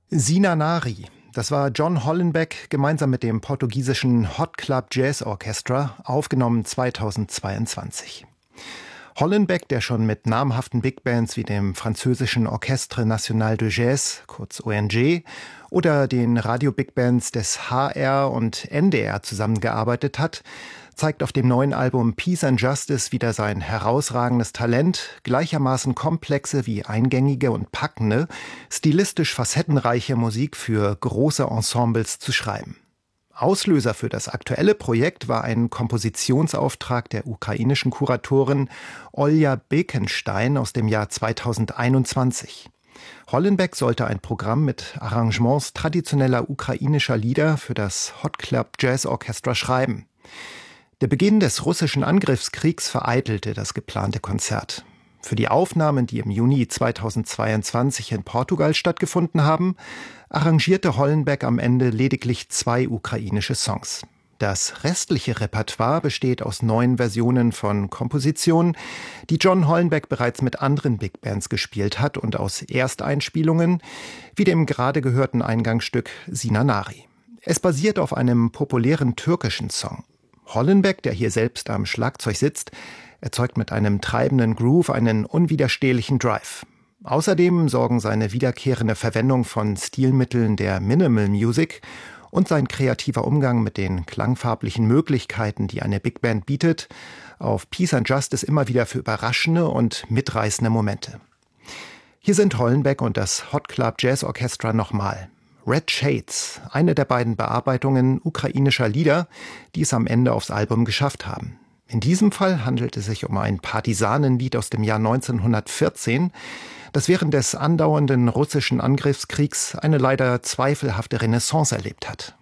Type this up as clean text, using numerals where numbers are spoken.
Sinanari, das war John Hollenbeck gemeinsam mit dem portugiesischen Hot Club Jazz Orchestra, aufgenommen 2022. Hollenbeck, der schon mit namhaften Big Bands wie dem französischen Orchestre National de Jazz, kurz ONG, oder den Radio-Big Bands des HR und NDR zusammengearbeitet hat, zeigt auf dem neuen Album Peace and Justice wieder sein herausragendes Talent, gleichermaßen komplexe wie eingängige und packende, stilistisch facettenreiche Musik für große Ensembles zu schreiben. Auslöser für das aktuelle Projekt war ein Kompositionsauftrag der ukrainischen Kuratorin Olja Bekenstein aus dem Jahr 2021. Hollenbeck sollte ein Programm mit Arrangements traditioneller ukrainischer Lieder für das Hot Club Jazz Orchestra schreiben. Der Beginn des russischen Angriffskriegs vereitelte das geplante Konzert. Für die Aufnahmen, die im Juni 2022 in Portugal stattgefunden haben, arrangierte Hollenbeck am Ende lediglich 2 ukrainische Songs. Das restliche Repertoire besteht aus 9 Versionen von Kompositionen, die John Hollenbeck bereits mit anderen Big Bands gespielt hat, und aus Ersteinspielungen, wie dem gerade gehörten Eingangsstück Sinanari. Es basiert auf einem populären türkischen Song. Hollenbeck, der hier selbst am Schlagzeug sitzt, erzeugt mit einem treibenden Groove einen unwiderstehlichen Drive. Außerdem sorgen seine wiederkehrende Verwendung von Stilmitteln der Minimal Music und sein kreativer Umgang mit den klangfarblichen Möglichkeiten, die eine Big Band bietet, auf Peace and Justice immer wieder für überraschende und mitreißende Momente. Hier sind Hollenbeck und das Hot Club Jazz Orchestra nochmal. Red Shades, eine der beiden Bearbeitungen ukrainischer Lieder, die es am Ende aufs Album geschafft haben. In diesem Fall handelt es sich um ein Partisanenlied aus dem Jahr 1914, das während des andauernden russischen Angriffskriegs eine leider zweifelhafte Renaissance erlebt hat.